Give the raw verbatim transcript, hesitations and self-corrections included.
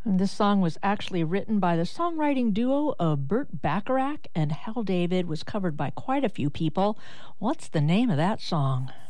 And this song was actually written by the songwriting duo of Burt Bacharach and Hal David, was covered by quite a few people. What's the name of that song?